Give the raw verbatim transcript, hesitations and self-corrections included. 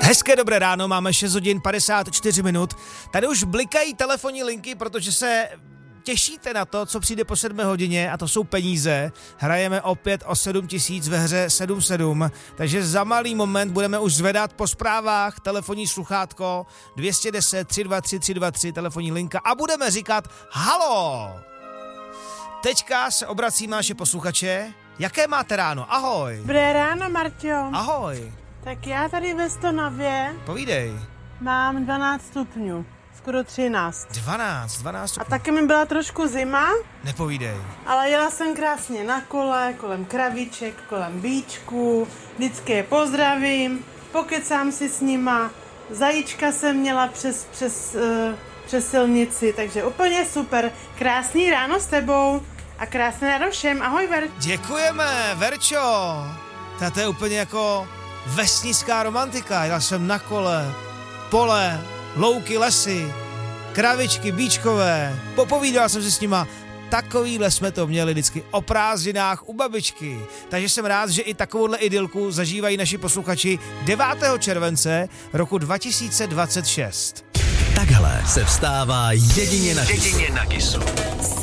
Hezké dobré ráno, máme šest hodin padesát čtyři minut. Tady už blikají telefonní linky, protože se těšíte na to, co přijde po sedmé hodině, a to jsou peníze. Hrajeme opět o sedm tisíc ve hře sedm sedm, takže za malý moment budeme už zvedat po zprávách telefonní sluchátko dvě stě deset tři dva tři tři dva tři, telefonní linka, a budeme říkat halo. Teďka se obracím na naše posluchače. Jaké máte ráno? Ahoj. Dobré ráno, Marťo. Ahoj. Tak já tady ve Stonově Povídej. mám dvanáct stupňů, skoro třináct. dvanáct, dvanáct. A taky mi byla trošku zima, Nepovídej. ale jela jsem krásně na kole, kolem kravíček, kolem bíčků, vždycky je pozdravím, pokecám si s nima, zajíčka jsem měla přes, přes, uh, přes silnici, takže úplně super. Krásný ráno s tebou a krásné ráno všem. Ahoj, Ver. Děkujeme, Verčo. To je úplně jako vesnická romantika. Jela jsem na kole, pole, louky, lesy, kravičky, bíčkové. Popovídal jsem si s nima. Takovýhle jsme to měli vždycky o prázdninách u babičky. Takže jsem rád, že i takovouhle idylku zažívají naši posluchači devátého července roku dva tisíce dvacet šest. Takhle se vstává jedině na Kisu. Jedině na Kisu.